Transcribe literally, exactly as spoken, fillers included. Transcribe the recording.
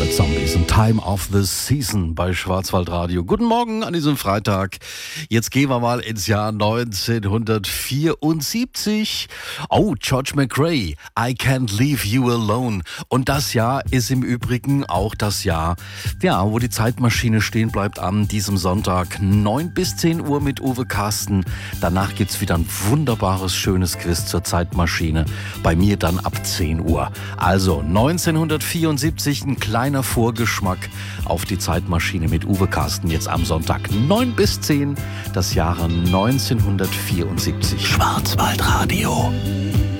Pet Zombies und Time of the Season bei Schwarzwaldradio. Guten Morgen an diesem Freitag. Jetzt gehen wir mal ins Jahr neunzehnhundertvierundsiebzig. Oh, George McRae, I Can't Leave You Alone. Und das Jahr ist im Übrigen auch das Jahr, ja, wo die Zeitmaschine stehen bleibt an diesem Sonntag. neun bis zehn Uhr mit Uwe Carsten. Danach gibt's wieder ein wunderbares, schönes Quiz zur Zeitmaschine. Bei mir dann ab zehn Uhr. Also neunzehnhundertvierundsiebzig, ein kleiner Vorgeschmack auf die Zeitmaschine mit Uwe Carsten. Jetzt am Sonntag neun bis zehn, das Jahre neunzehnhundertvierundsiebzig. Schwarzwaldradio.